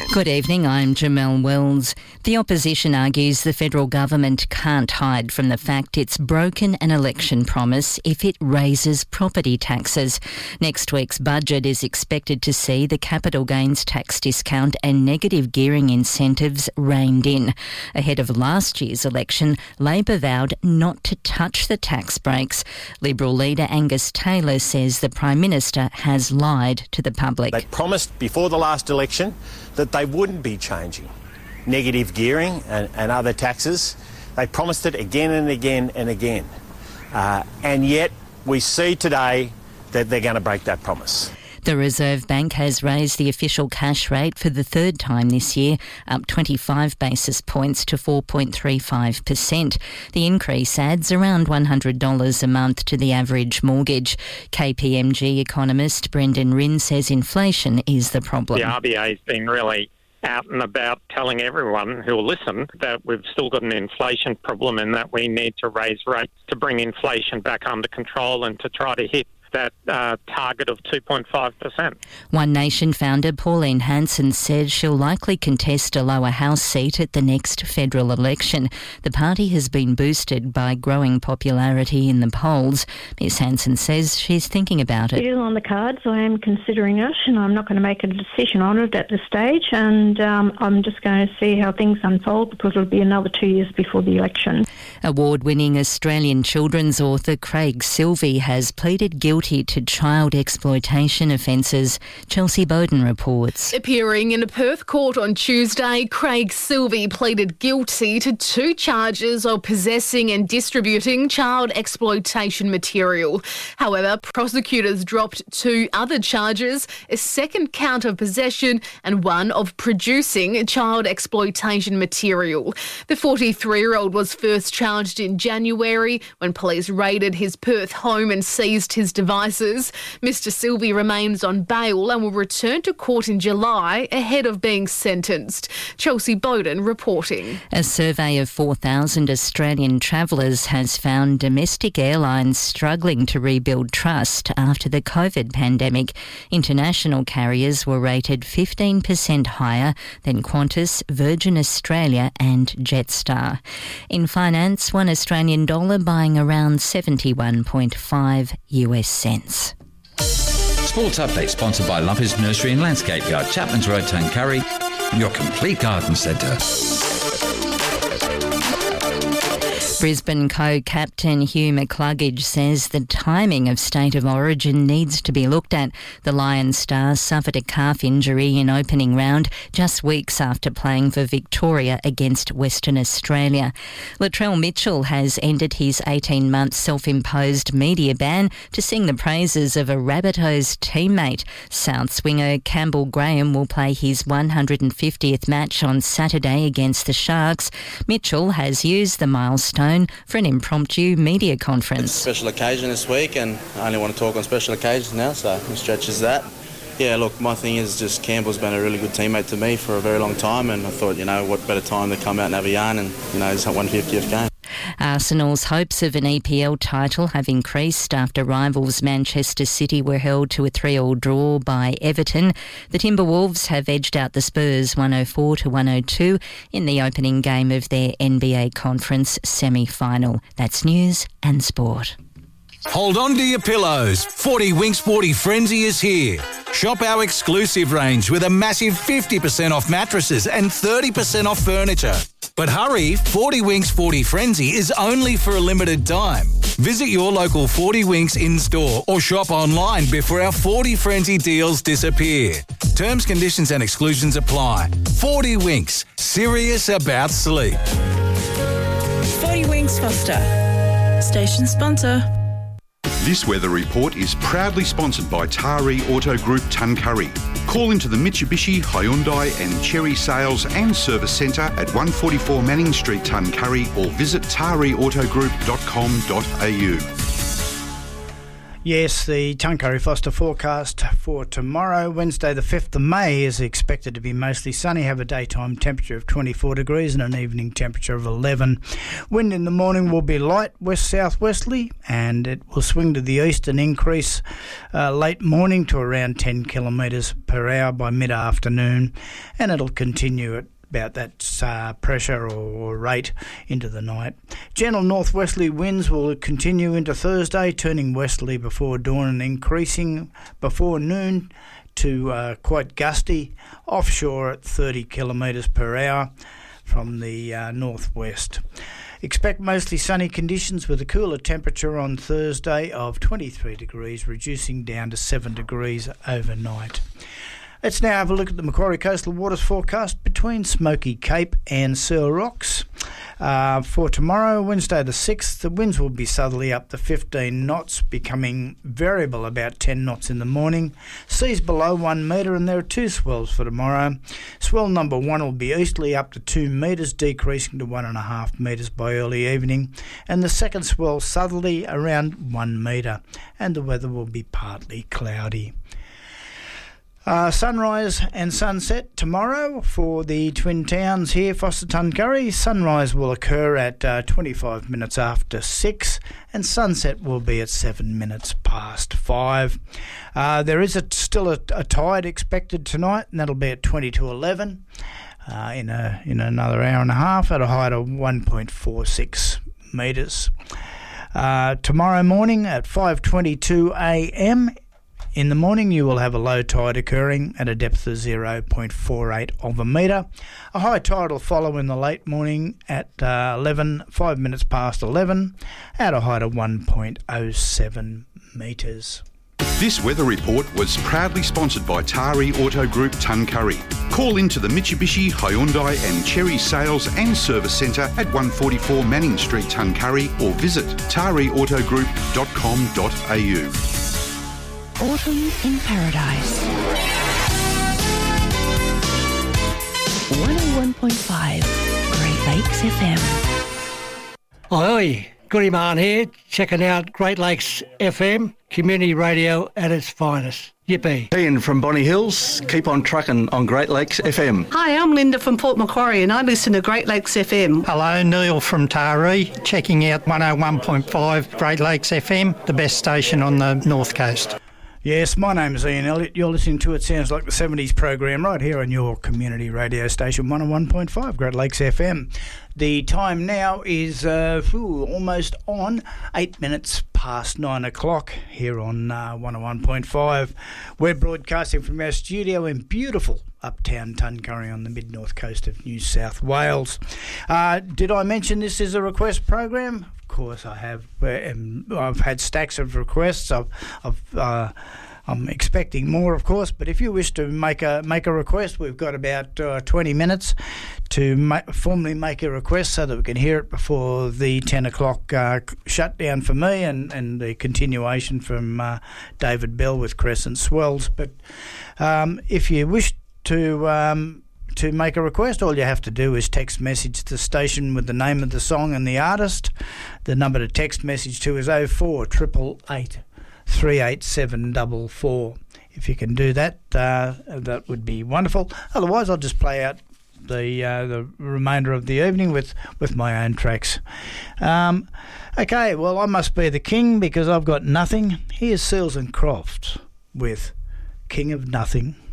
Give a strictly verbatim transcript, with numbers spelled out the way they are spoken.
Good evening, I'm Jamelle Wells. The opposition argues the federal government can't hide from the fact it's broken an election promise if it raises property taxes. Next week's budget is expected to see the capital gains tax discount and negative gearing incentives reined in. Ahead of last year's election, Labor vowed not to touch the tax breaks. Liberal leader Angus Taylor says the Prime Minister has lied to the public. They promised before the last election that they wouldn't be changing negative gearing and, and other taxes. They promised it again and again and again. Uh, and yet we see today that they're going to break that promise. The Reserve Bank has raised the official cash rate for the third time this year, up twenty-five basis points to four point three five percent. The increase adds around one hundred dollars a month to the average mortgage. K P M G economist Brendan Rinn says inflation is the problem. The R B A's been really out and about telling everyone who will listen that we've still got an inflation problem and that we need to raise rates to bring inflation back under control and to try to hit that uh, target of two point five percent. One Nation founder Pauline Hanson said she'll likely contest a lower house seat at the next federal election. The party has been boosted by growing popularity in the polls. Miss Hanson says she's thinking about it. It is on the cards. I am considering it, and I'm not going to make a decision on it at this stage, and um, I'm just going to see how things unfold because it'll be another two years before the election. Award-winning Australian children's author Craig Silvey has pleaded guilty to child exploitation offences. Chelsea Bowden reports. Appearing in a Perth court on Tuesday, Craig Silvey pleaded guilty to two charges of possessing and distributing child exploitation material. However, prosecutors dropped two other charges, a second count of possession and one of producing child exploitation material. The forty-three-year-old was first charged in January when police raided his Perth home and seized his devices. Mister Silvey remains on bail and will return to court in July ahead of being sentenced. Chelsea Bowden reporting. A survey of four thousand Australian travellers has found domestic airlines struggling to rebuild trust after the COVID pandemic. International carriers were rated fifteen percent higher than Qantas, Virgin Australia and Jetstar. In finance, one Australian dollar buying around seventy-one point five U S cents. Sports Update sponsored by Lumpers Nursery and Landscape Yard, Chapman's Road, Tuncurry, your complete garden centre. Brisbane co-captain Hugh McCluggage says the timing of State of Origin needs to be looked at. The Lions star suffered a calf injury in opening round just weeks after playing for Victoria against Western Australia. Latrell Mitchell has ended his eighteen-month self-imposed media ban to sing the praises of a Rabbitohs teammate. South swinger Campbell Graham will play his one hundred fiftieth match on Saturday against the Sharks. Mitchell has used the milestone for an impromptu media conference. Special occasion this week, and I only want to talk on special occasions now, so it stretches that. Yeah, look, my thing is just Campbell's been a really good teammate to me for a very long time, and I thought, you know, what better time to come out and have a yarn and, you know, his one hundred fiftieth game. Arsenal's hopes of an E P L title have increased after rivals Manchester City were held to a three all draw by Everton. The Timberwolves have edged out the Spurs one oh four to one oh two in the opening game of their N B A Conference semi-final. That's news and sport. Hold on to your pillows. forty Winks forty Frenzy is here. Shop our exclusive range with a massive fifty percent off mattresses and thirty percent off furniture. But hurry, forty Winks forty Frenzy is only for a limited time. Visit your local forty Winks in-store or shop online before our forty Frenzy deals disappear. Terms, conditions and exclusions apply. forty Winks, serious about sleep. forty Winks Foster, station sponsor. This weather report is proudly sponsored by Taree Auto Group Tuncurry. Call into the Mitsubishi, Hyundai and Chery Sales and Service Centre at one forty-four Manning Street, Tuncurry, or visit taree auto group dot com dot a u. Yes, the Tuncurry Foster forecast for tomorrow, Wednesday the fifth of May, is expected to be mostly sunny, have a daytime temperature of twenty-four degrees and an evening temperature of eleven. Wind in the morning will be light west-southwesterly, and it will swing to the east and increase uh, late morning to around ten kilometres per hour by mid-afternoon, and it'll continue at about that uh, pressure or, or rate into the night. Gentle northwesterly winds will continue into Thursday, turning westerly before dawn and increasing before noon to uh, quite gusty, offshore at thirty kilometres per hour from the uh, northwest. Expect mostly sunny conditions with a cooler temperature on Thursday of twenty-three degrees, reducing down to seven degrees overnight. Let's now have a look at the Macquarie Coastal Waters forecast between Smoky Cape and Searle Rocks. Uh, for tomorrow, Wednesday the sixth, the winds will be southerly up to fifteen knots, becoming variable about ten knots in the morning. Seas below one metre, and there are two swells for tomorrow. Swell number one will be easterly up to two metres, decreasing to one and a half metres by early evening. And the second swell southerly around one metre, and the weather will be partly cloudy. Uh, sunrise and sunset tomorrow for the twin towns here, Foster Tuncurry. Sunrise will occur at uh, twenty-five minutes after six, and sunset will be at seven minutes past five. Uh, there is a, still a, a tide expected tonight, and that'll be at twenty to eleven uh, in a in another hour and a half at a height of one point four six metres. Uh, tomorrow morning at five twenty-two a m in the morning, you will have a low tide occurring at a depth of zero point four eight of a metre. A high tide will follow in the late morning at uh, eleven, five minutes past eleven, at a height of one point oh seven metres. This weather report was proudly sponsored by Tari Auto Group Tuncurry. Call into the Mitsubishi, Hyundai and Cherry Sales and Service Centre at one forty-four Manning Street, Tuncurry, or visit tari auto group dot com dot a u. Autumn in Paradise. one oh one point five Great Lakes F M. Oi, Goody Man here, checking out Great Lakes F M, community radio at its finest. Yippee. Ian from Bonnie Hills, keep on trucking on Great Lakes F M. Hi, I'm Linda from Port Macquarie and I listen to Great Lakes F M. Hello, Neil from Taree, checking out one oh one point five Great Lakes F M, the best station on the North Coast. Yes, my name is Ian Elliott. You're listening to It Sounds Like the seventies program right here on your community radio station, one oh one point five Great Lakes F M. The time now is uh, ooh, almost on eight minutes past nine o'clock here on uh, one oh one point five. We're broadcasting from our studio in beautiful uptown Tuncurry on the mid-north coast of New South Wales. Uh, did I mention this is a request program? Of course I have. I've had stacks of requests. I've, I've uh, I'm expecting more, of course, but if you wish to make a make a request, we've got about uh, twenty minutes to ma- formally make a request so that we can hear it before the ten o'clock uh, shutdown for me and, and the continuation from uh, David Bell with Crescent Swells. But um, if you wish to... Um, To make a request, all you have to do is text message the station with the name of the song and the artist. The number to text message to is oh four eight eight eight, three eight seven four four. If you can do that, uh, that would be wonderful. Otherwise, I'll just play out the uh, the remainder of the evening with, with my own tracks. Um, okay, well, I must be the king because I've got nothing. Here's Seals and Crofts with King of Nothing.